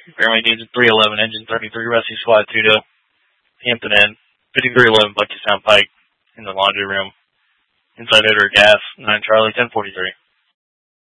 Fairway needs a 311, engine 33, rescue squad 2 to Hampton Inn, 5311 Bucky Sound Pike in the laundry room. Inside odor of gas, 9 Charlie, 1043.